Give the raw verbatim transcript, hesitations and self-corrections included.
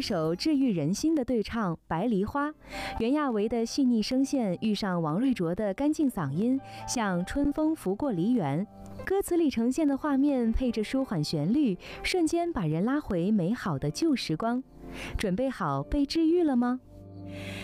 首治愈人心的对唱《白梨花》，袁娅维的细腻声线遇上王瑞卓的干净嗓音，像春风拂过梨园。歌词里呈现的画面配着舒缓旋律，瞬间把人拉回美好的旧时光。准备好被治愈了吗？